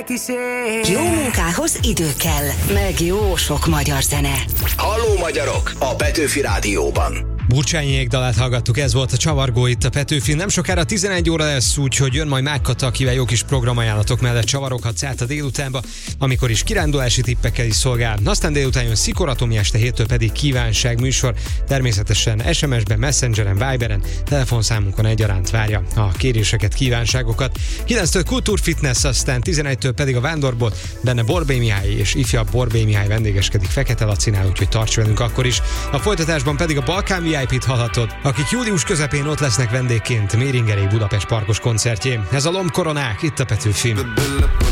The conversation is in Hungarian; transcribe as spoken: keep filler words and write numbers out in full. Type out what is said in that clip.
Jó munkához idő kell, meg jó sok magyar zene. Halló magyarok, a Petőfi Rádióban. Burcsányiék dalát hallgattuk, ez volt a Csavargó itt a Petőfin. Nem sokára tizenegy óra lesz, úgyhogy jön majd Mágkata, akivel jó kis programajánlatok mellett csavaroghatsz át a délutánba, amikor is kirándulási tippekkel is szolgál. Aztán délután jön Szikoratomi, este héttől pedig kívánság műsor. Természetesen es em es-ben, Messengeren, Viberen, telefonszámunkon egyaránt várja a kéréseket, kívánságokat. kilenctől Kultúrfitness, aztán tizenegytől pedig a Vándorból, benne Borbély Mihály és ifjabb Borbély Mihály vendégeskedik Fekete Lacinál, úgyhogy tarts velünk akkor is. A folytatásban pedig a Balkán vé i pét hallhatod, akik július közepén ott lesznek vendégként Méringerék Budapest parkos koncertjén. Ez a Lombkoronák, itt a Petőfin.